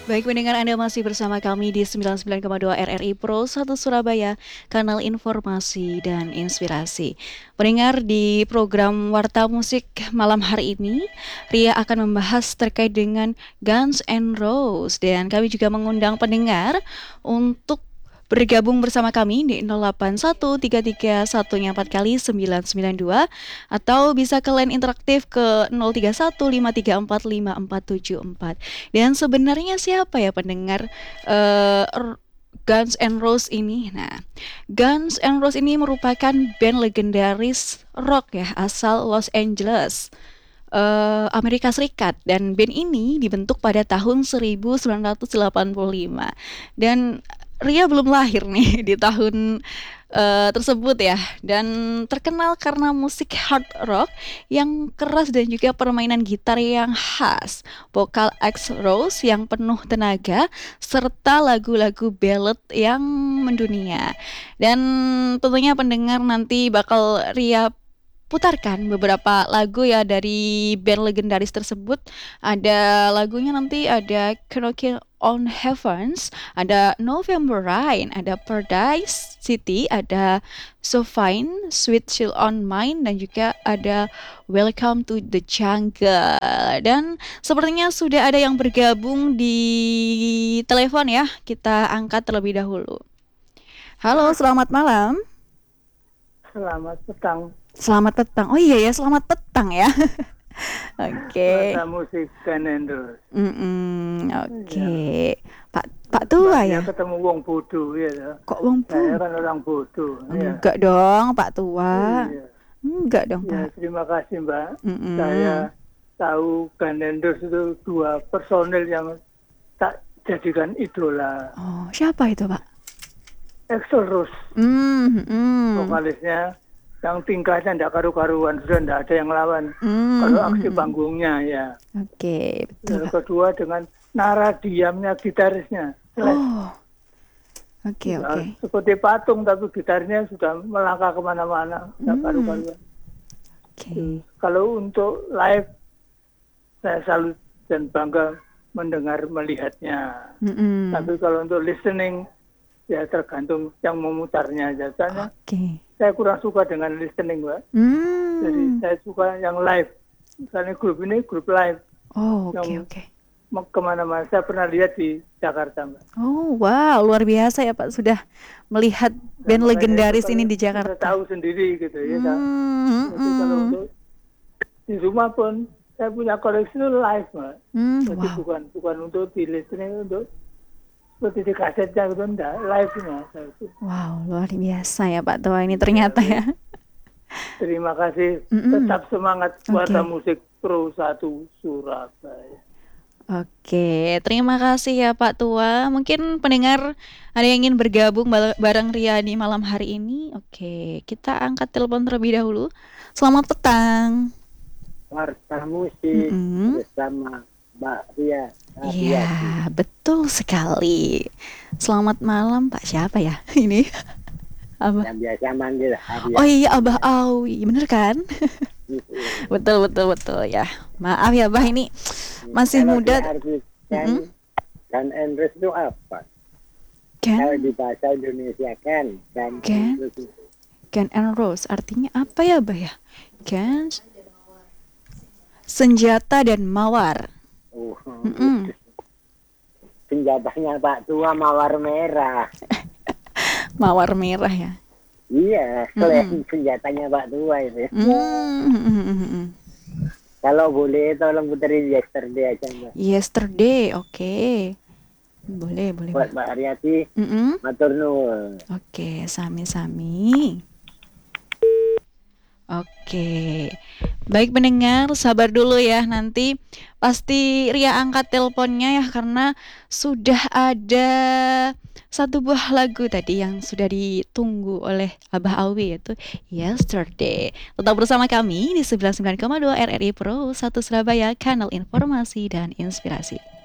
Baik pendengar, Anda masih bersama kami di 99,2 RRI Pro 1 Surabaya, kanal informasi dan inspirasi. Pendengar, di program Warta Musik malam hari ini, Ria akan membahas terkait dengan Guns N' Roses, dan kami juga mengundang pendengar untuk bergabung bersama kami di 081331 4 kali 992, atau bisa ke line interaktif ke 0315345474. Dan sebenarnya siapa ya pendengar eh, Guns N' Roses ini? Nah, Guns N' Roses ini merupakan band legendaris rock ya, asal Los Angeles, Amerika Serikat, dan band ini dibentuk pada tahun 1985. Dan Ria belum lahir nih di tahun tersebut ya, dan terkenal karena musik hard rock yang keras dan juga permainan gitar yang khas, vokal Axl Rose yang penuh tenaga, serta lagu-lagu ballad yang mendunia. Dan tentunya pendengar nanti bakal Ria putarkan beberapa lagu ya dari band legendaris tersebut. Ada lagunya nanti, ada Knockin' on Heavens, ada November Rain, ada Paradise City, ada So Fine, Sweet Chill on Mine, dan juga ada Welcome to the Jungle. Dan sepertinya sudah ada yang bergabung di telepon ya. Kita angkat terlebih dahulu. Halo, selamat malam. Selamat petang. Selamat petang. Oh iya ya, selamat petang ya. Oke. Warta musik Ganendros. Oke. Pak tua ya. Ketemu wong bodoh ya. Kok wong Saya bodoh? kan orang bodoh. Ya. Enggak dong, Pak tua. Iya. Enggak dong, Ya, Pak. terima kasih Mbak. Mm-mm. Saya tahu Ganendros itu dua personil yang tak jadikan idola. Oh, siapa itu, Pak? Axl Rose, Mm-mm. vokalisnya yang tingkahnya tidak karu-karuan, sudah tidak ada yang lawan. Mm. Kalau aksi panggungnya ya. Oke, betul, Yang Pak. kedua dengan nara diamnya gitarisnya. Oh, oke, Ya, oke. seperti patung tapi gitarnya sudah melangkah kemana-mana, tidak karu-karuan. Oke. Kalau untuk live, saya salut dan bangga mendengar melihatnya. Mm-mm. Tapi kalau untuk listening, ya tergantung yang memutarnya aja. Soalnya Oke. saya kurang suka dengan listening, Mbak. Jadi saya suka yang live. Misalnya grup ini grup live Oh, oke, yang oke. kemana-mana. Saya pernah lihat di Jakarta, Mbak. Oh, wow, luar biasa ya Pak, sudah melihat band Makanya legendaris itu ini di sudah Jakarta. tahu sendiri gitu ya. Jadi kalau Hmm. untuk di rumah pun saya punya koleksi itu live, Mbak. Jadi Wow. bukan untuk di listening, untuk seperti di kasetnya gitu, enggak, live-nya. Wow, luar biasa ya Pak Tua ini ternyata ya. Terima kasih, tetap semangat Warta Musik Pro 1 Surabaya. Oke, terima kasih ya Pak Tua. Mungkin pendengar ada yang ingin bergabung bareng Ria di malam hari ini. Oke, kita angkat telepon terlebih dahulu. Selamat petang. Warta musik bersama Mbak Ria. Iya, betul sekali. Selamat malam Pak. Siapa ya ini? Abah. Yang biasa manggil Arya. Oh iya, Abah Awi, bener kan? Betul, betul, betul ya. Maaf ya, Bah, ini masih Kalau muda. diartikan Guns N' Roses itu apa? Ken, Kalau di bahasa Indonesia kan Guns N' Roses. Ken and Rose artinya apa ya, Bah ya? Ken, senjata dan mawar. Oh, senjatanya Pak Tua mawar merah. Mawar merah ya. Iya, klaim senjatanya Pak Tua itu. Kalau boleh tolong puterin Yesterday aja Mbak. Yesterday, oke. Boleh, boleh. Buat Mbak Aryati, matur nuwun. Oke, sami-sami. Oke, baik pendengar, sabar dulu ya, nanti pasti Ria angkat teleponnya ya, karena sudah ada satu buah lagu tadi yang sudah ditunggu oleh Abah Awi, yaitu Yesterday. Tetap bersama kami di 99,2 RRI Pro 1 Surabaya, kanal informasi dan inspirasi.